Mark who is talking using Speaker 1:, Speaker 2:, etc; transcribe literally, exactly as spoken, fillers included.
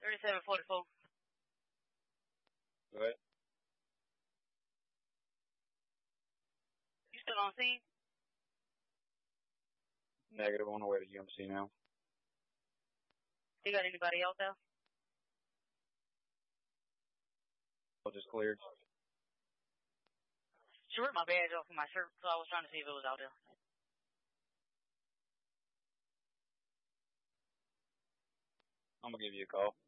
Speaker 1: thirty-seven forty-four.
Speaker 2: Go ahead.
Speaker 1: You still on scene?
Speaker 2: Negative, on the way to U M C now.
Speaker 1: You got anybody else there?
Speaker 2: I just cleared.
Speaker 1: She ripped my badge off of my shirt, so I was trying to see if it was out there.
Speaker 2: I'm going to give you a call.